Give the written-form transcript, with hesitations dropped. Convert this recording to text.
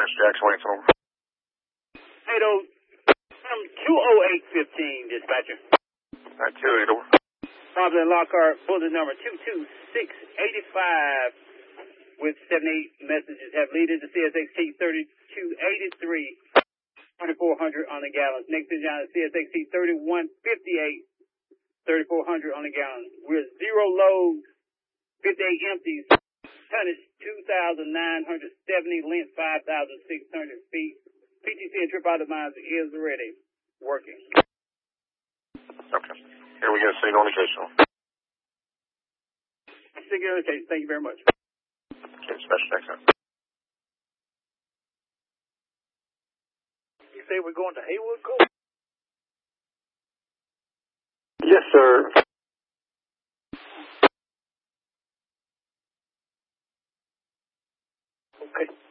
Dispatch, Jackson, waiting for 20815, dispatcher. 280 over. Pablo Lockhart, bulletin number 22685 with 78 messages have leaded to CSXT 3283, 2400 on the gallon. Next is down to CSXT 3158, 3400 on the gallon. We're 0 loads, 58 empties, tonnage 2,970, length 5,600 feet. PTC and trip out of mines is ready, working. Okay. Here we go, signal indication. Signal indication, thank you very much. Okay, Dispatch, Jackson. You say we're going to Haywood Cove? Yes, sir. Okay.